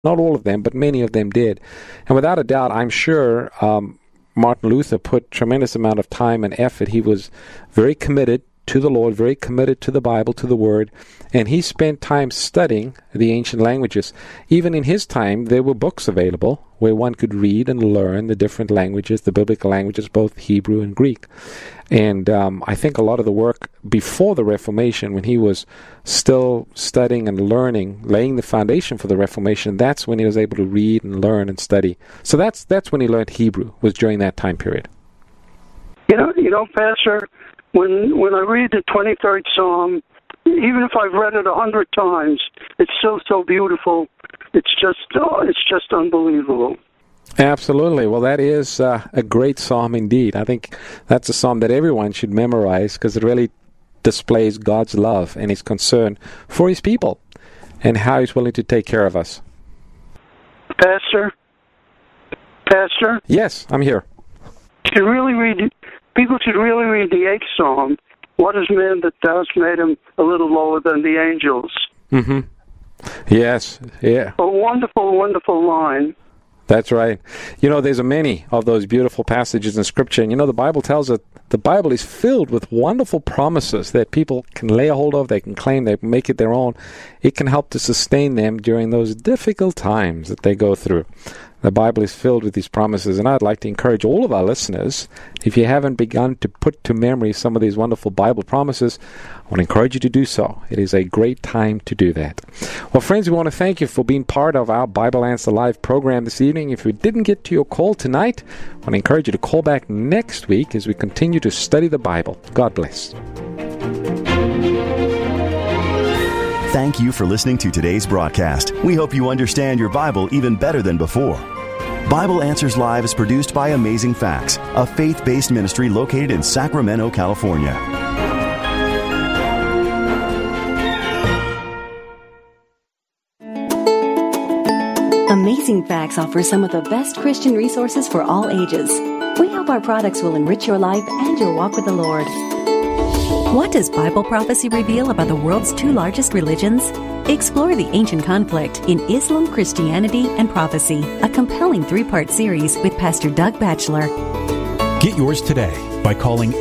Not all of them, but many of them did. And without a doubt, I'm sure Martin Luther put tremendous amount of time and effort. He was very committed to the Lord, very committed to the Bible, to the Word, and he spent time studying the ancient languages. Even in his time, there were books available where one could read and learn the different languages, the biblical languages, both Hebrew and Greek. And I think a lot of the work before the Reformation, when he was still studying and learning, laying the foundation for the Reformation, that's when he was able to read and learn and study. So that's when he learned Hebrew, was during that time period. You know, Pastor, when I read the 23rd Psalm, even if I've read it 100 times, it's still so beautiful. It's just unbelievable. Absolutely. Well, that is a great psalm indeed. I think that's a psalm that everyone should memorize because it really displays God's love and His concern for His people and how He's willing to take care of us. Pastor? Yes, I'm here. People should really read the 8th Psalm. What is man that thou hast made him a little lower than the angels? Mm-hmm. Yes, yeah. A wonderful, wonderful line. That's right. You know, there's many of those beautiful passages in Scripture. And, you know, the Bible tells us the Bible is filled with wonderful promises that people can lay a hold of, they can claim, they can make it their own. It can help to sustain them during those difficult times that they go through. The Bible is filled with these promises, and I'd like to encourage all of our listeners, if you haven't begun to put to memory some of these wonderful Bible promises, I want to encourage you to do so. It is a great time to do that. Well, friends, we want to thank you for being part of our Bible Answer Live program this evening. If we didn't get to your call tonight, I want to encourage you to call back next week as we continue to study the Bible. God bless. Thank you for listening to today's broadcast. We hope you understand your Bible even better than before. Bible Answers Live is produced by Amazing Facts, a faith-based ministry located in Sacramento, California. Amazing Facts offers some of the best Christian resources for all ages. We hope our products will enrich your life and your walk with the Lord. What does Bible prophecy reveal about the world's two largest religions? Explore the ancient conflict in Islam, Christianity, and Prophecy, a compelling 3-part series with Pastor Doug Batchelor. Get yours today by calling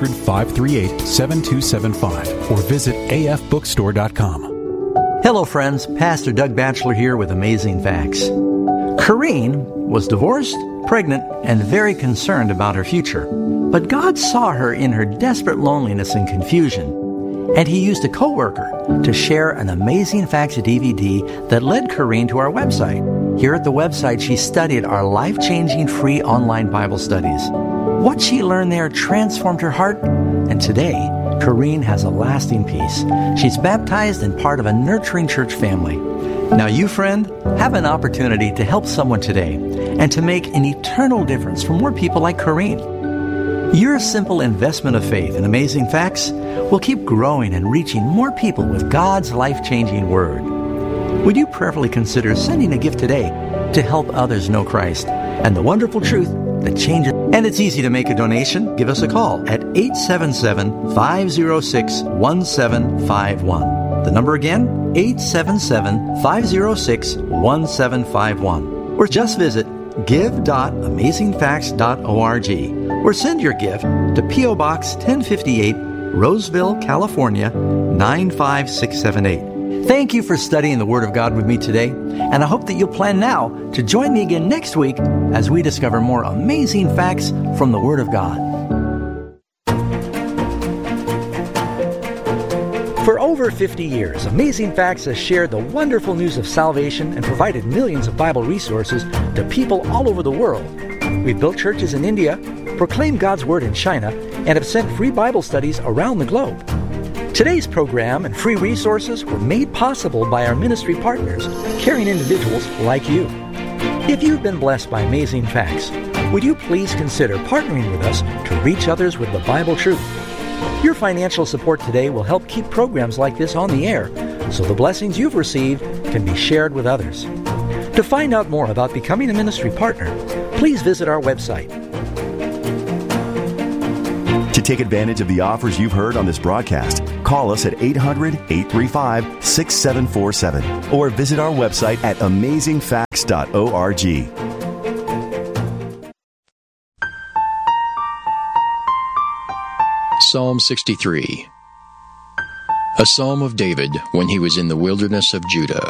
800-538-7275 or visit afbookstore.com. Hello, friends. Pastor Doug Batchelor here with Amazing Facts. Corrine was divorced, pregnant, and very concerned about her future. But God saw her in her desperate loneliness and confusion, and He used a coworker to share an Amazing Facts DVD that led Corine to our website. Here at the website, she studied our life-changing free online Bible studies. What she learned there transformed her heart, and today, Corine has a lasting peace. She's baptized and part of a nurturing church family. Now you, friend, have an opportunity to help someone today and to make an eternal difference for more people like Corine. Your simple investment of faith in Amazing Facts will keep growing and reaching more people with God's life-changing Word. Would you prayerfully consider sending a gift today to help others know Christ and the wonderful truth that changes? And it's easy to make a donation. Give us a call at 877-506-1751. The number again, 877-506-1751. Or just visit give.amazingfacts.org or send your gift to P.O. Box 1058, Roseville, California, 95678. Thank you for studying the Word of God with me today, and I hope that you'll plan now to join me again next week as we discover more amazing facts from the Word of God. For over 50 years, Amazing Facts has shared the wonderful news of salvation and provided millions of Bible resources to people all over the world. We've built churches in India, proclaimed God's Word in China, and have sent free Bible studies around the globe. Today's program and free resources were made possible by our ministry partners, caring individuals like you. If you've been blessed by Amazing Facts, would you please consider partnering with us to reach others with the Bible truth? Your financial support today will help keep programs like this on the air, so the blessings you've received can be shared with others. To find out more about becoming a ministry partner, please visit our website. To take advantage of the offers you've heard on this broadcast, Call us at 800-835-6747 or visit our website at amazingfacts.org. Psalm 63. A psalm of David when he was in the wilderness of Judah.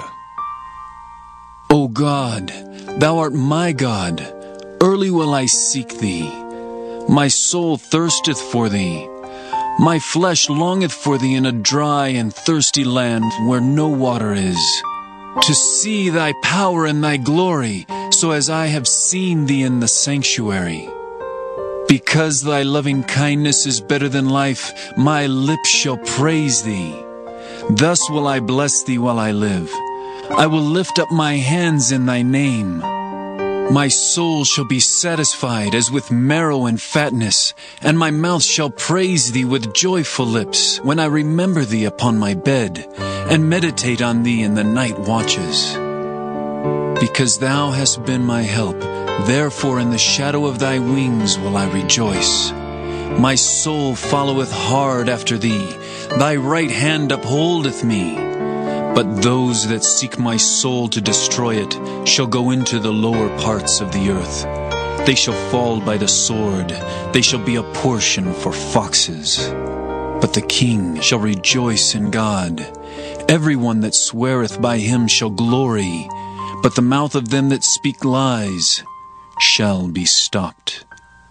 O God, thou art my God. Early will I seek thee. My soul thirsteth for thee. My flesh longeth for thee in a dry and thirsty land where no water is, to see thy power and thy glory, so as I have seen thee in the sanctuary. Because thy loving kindness is better than life, my lips shall praise thee. Thus will I bless thee while I live. I will lift up my hands in thy name. My soul shall be satisfied as with marrow and fatness, and my mouth shall praise thee with joyful lips, when I remember thee upon my bed, and meditate on thee in the night watches. Because thou hast been my help, therefore in the shadow of thy wings will I rejoice. My soul followeth hard after thee, thy right hand upholdeth me. But those that seek my soul to destroy it shall go into the lower parts of the earth. They shall fall by the sword. They shall be a portion for foxes. But the king shall rejoice in God. Everyone that sweareth by him shall glory. But the mouth of them that speak lies shall be stopped.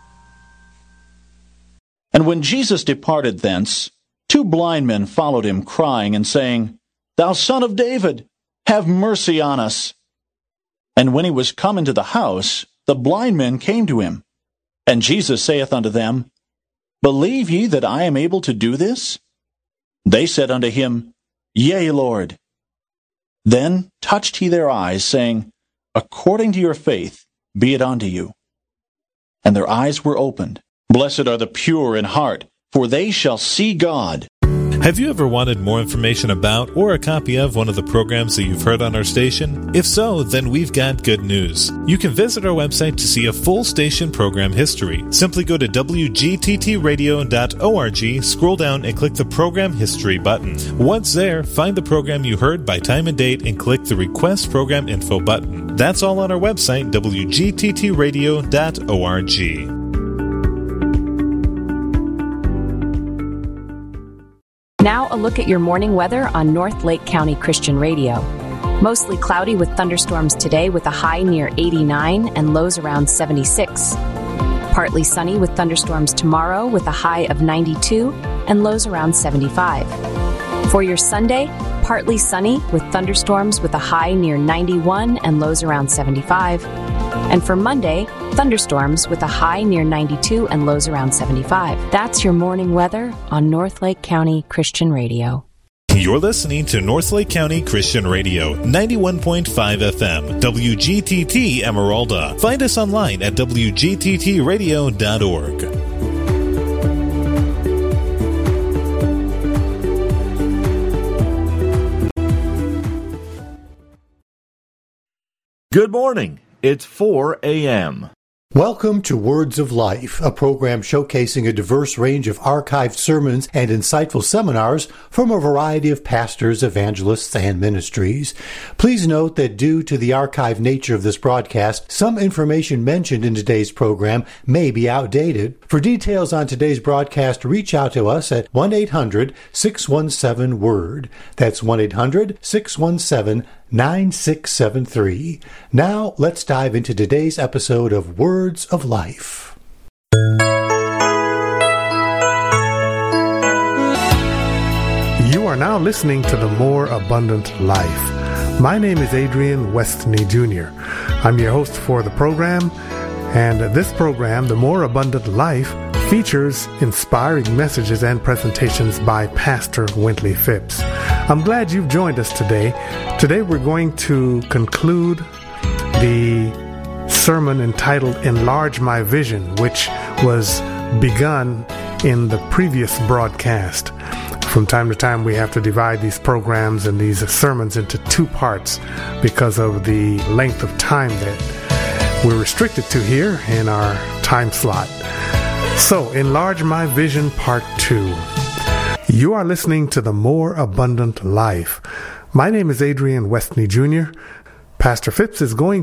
And when Jesus departed thence, 2 blind men followed him, crying and saying, Thou Son of David, have mercy on us. And when he was come into the house, the blind men came to him. And Jesus saith unto them, Believe ye that I am able to do this? They said unto him, Yea, Lord. Then touched he their eyes, saying, According to your faith be it unto you. And their eyes were opened. Blessed are the pure in heart, for they shall see God. Have you ever wanted more information about or a copy of one of the programs that you've heard on our station? If so, then we've got good news. You can visit our website to see a full station program history. Simply go to wgttradio.org, scroll down and click the Program History button. Once there, find the program you heard by time and date and click the Request Program Info button. That's all on our website, wgttradio.org. Now a look at your morning weather on North Lake County Christian Radio. Mostly cloudy with thunderstorms today with a high near 89 and lows around 76. Partly sunny with thunderstorms tomorrow with a high of 92 and lows around 75. For your Sunday, partly sunny with thunderstorms with a high near 91 and lows around 75. And for Monday, thunderstorms with a high near 92 and lows around 75. That's your morning weather on North Lake County Christian Radio. You're listening to North Lake County Christian Radio, 91.5 FM, WGTT Emeralda. Find us online at wgttradio.org. Good morning. It's 4 a.m. Welcome to Words of Life, a program showcasing a diverse range of archived sermons and insightful seminars from a variety of pastors, evangelists, and ministries. Please note that due to the archived nature of this broadcast, some information mentioned in today's program may be outdated. For details on today's broadcast, reach out to us at 1-800-617-WORD. That's 1-800-617-9673. Now, let's dive into today's episode of Words of Life. You are now listening to The More Abundant Life. My name is Adrian Westney Jr. I'm your host for the program, and this program, The More Abundant Life, features inspiring messages and presentations by Pastor Wintley Phipps. I'm glad you've joined us today. Today we're going to conclude the sermon entitled Enlarge My Vision, which was begun in the previous broadcast. From time to time we have to divide these programs and these sermons into 2 parts because of the length of time that we're restricted to here in our time slot. So, Enlarge My Vision Part 2. You are listening to The More Abundant Life. My name is Adrian Westney Jr. Pastor Phipps is going